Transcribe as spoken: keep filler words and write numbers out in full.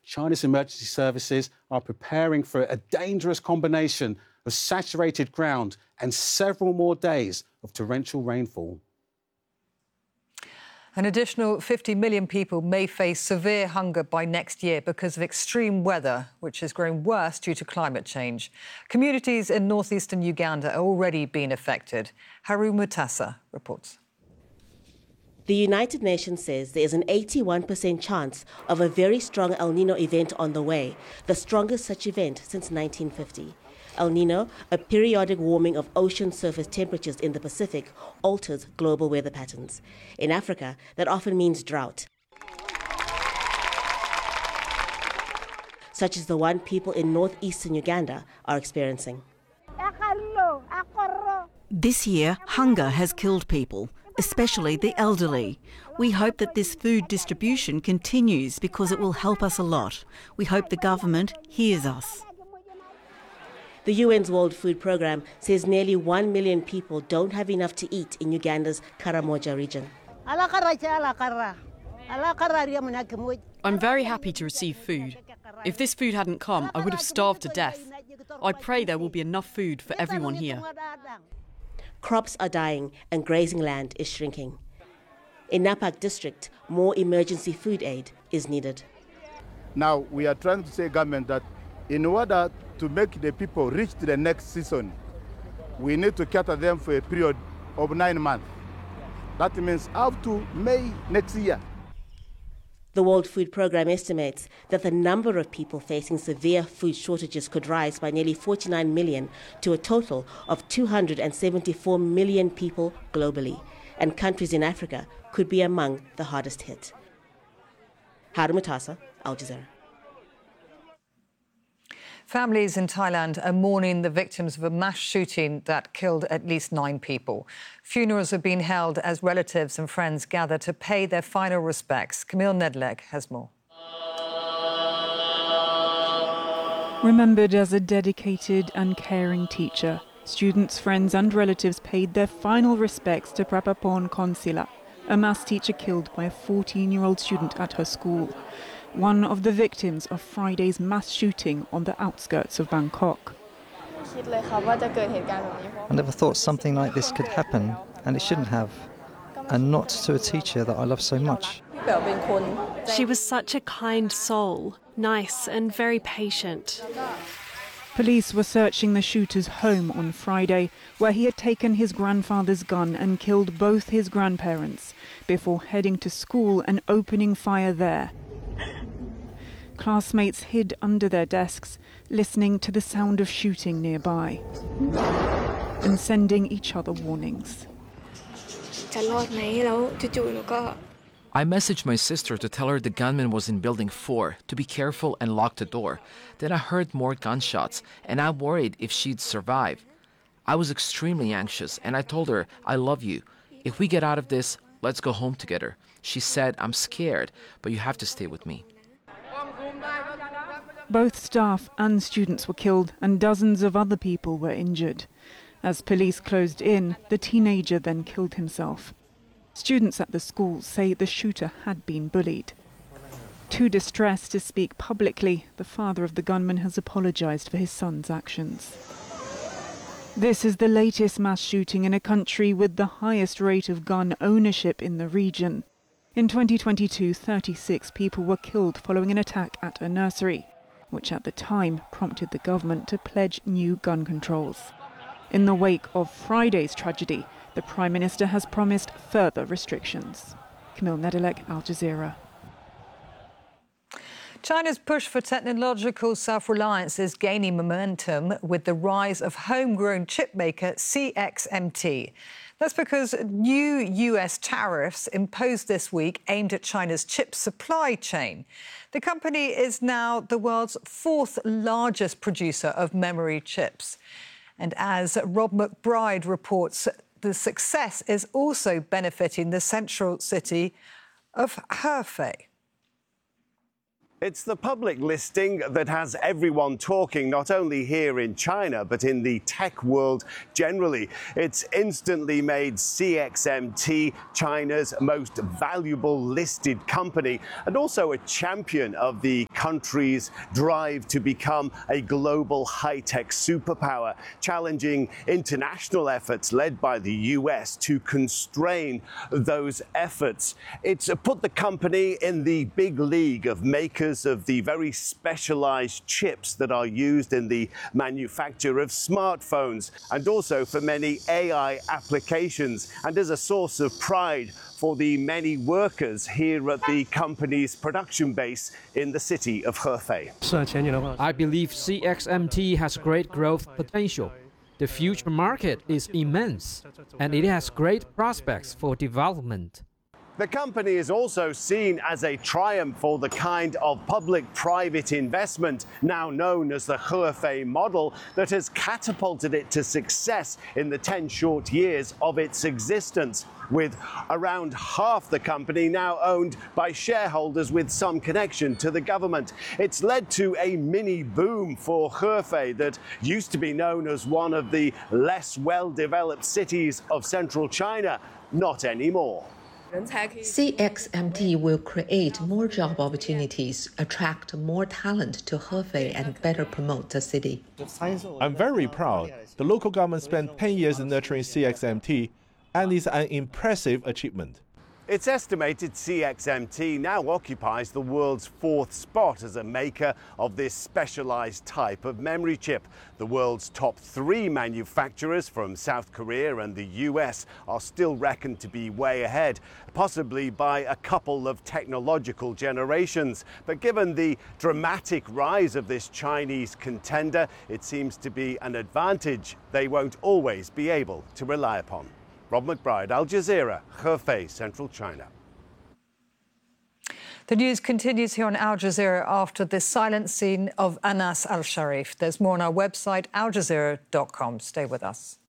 China's emergency services are preparing for a dangerous combination of saturated ground and several more days of torrential rainfall. An additional fifty million people may face severe hunger by next year because of extreme weather, which is growing worse due to climate change. Communities in northeastern Uganda are already being affected. Haru Mutasa reports. The United Nations says there is an eighty-one percent chance of a very strong El Nino event on the way, the strongest such event since nineteen fifty. El Nino, a periodic warming of ocean surface temperatures in the Pacific, alters global weather patterns. In Africa, that often means drought, such as the one people in northeastern Uganda are experiencing. This year, hunger has killed people, especially the elderly. We hope that this food distribution continues because it will help us a lot. We hope the government hears us. The U N's World Food Programme says nearly one million people don't have enough to eat in Uganda's Karamoja region. I'm very happy to receive food. If this food hadn't come, I would have starved to death. I pray there will be enough food for everyone here. Crops are dying and grazing land is shrinking. In Napak district, more emergency food aid is needed. Now we are trying to say government that in order to make the people reach to the next season, we need to cater them for a period of nine months. That means up to May next year. The World Food Programme estimates that the number of people facing severe food shortages could rise by nearly forty-nine million to a total of two hundred seventy-four million people globally, and countries in Africa could be among the hardest hit. Haru Mutasa, Al Jazeera. Families in Thailand are mourning the victims of a mass shooting that killed at least nine people. Funerals have been held as relatives and friends gather to pay their final respects. Camille Nedlek has more. Remembered as a dedicated and caring teacher, students, friends and relatives paid their final respects to Prapapon Konsila, a maths teacher killed by a fourteen-year-old student at her school. One of the victims of Friday's mass shooting on the outskirts of Bangkok. I never thought something like this could happen, and it shouldn't have, and not to a teacher that I love so much. She was such a kind soul, nice and very patient. Police were searching the shooter's home on Friday, where he had taken his grandfather's gun and killed both his grandparents, before heading to school and opening fire there. Classmates hid under their desks, listening to the sound of shooting nearby and sending each other warnings. I messaged my sister to tell her the gunman was in building four, to be careful and lock the door. Then I heard more gunshots, and I worried if she'd survive. I was extremely anxious, and I told her, I love you. If we get out of this, let's go home together. She said, I'm scared, but you have to stay with me. Both staff and students were killed and dozens of other people were injured. As police closed in, the teenager then killed himself. Students at the school say the shooter had been bullied. Too distressed to speak publicly, the father of the gunman has apologized for his son's actions. This is the latest mass shooting in a country with the highest rate of gun ownership in the region. In twenty twenty-two, thirty-six people were killed following an attack at a nursery, which at the time prompted the government to pledge new gun controls. In the wake of Friday's tragedy, the Prime Minister has promised further restrictions. Camille Nedlek, Al Jazeera. China's push for technological self-reliance is gaining momentum with the rise of homegrown chipmaker C X M T. That's because new U S tariffs imposed this week aimed at China's chip supply chain. The company is now the world's fourth largest producer of memory chips. And as Rob McBride reports, the success is also benefiting the central city of Hefei. It's the public listing that has everyone talking, not only here in China, but in the tech world generally. It's instantly made C X M T China's most valuable listed company and also a champion of the country's drive to become a global high-tech superpower, challenging international efforts led by the U S to constrain those efforts. It's put the company in the big league of makers of the very specialized chips that are used in the manufacture of smartphones and also for many A I applications, and as a source of pride for the many workers here at the company's production base in the city of Hefei. I believe C X M T has great growth potential. The future market is immense, and it has great prospects for development. The company is also seen as a triumph for the kind of public-private investment now known as the Hefei model that has catapulted it to success in the ten short years of its existence, with around half the company now owned by shareholders with some connection to the government. It's led to a mini boom for Hefei that used to be known as one of the less well-developed cities of central China. Not anymore. C X M T will create more job opportunities, attract more talent to Hefei, and better promote the city. I'm very proud. The local government spent ten years nurturing C X M T, and it's an impressive achievement. It's estimated C X M T now occupies the world's fourth spot as a maker of this specialized type of memory chip. The world's top three manufacturers from South Korea and the U S are still reckoned to be way ahead, possibly by a couple of technological generations. But given the dramatic rise of this Chinese contender, it seems to be an advantage they won't always be able to rely upon. Rob McBride, Al Jazeera, Hefei, Central China. The news continues here on Al Jazeera after the silencing of Anas al-Sharif. There's more on our website, al jazeera dot com. Stay with us.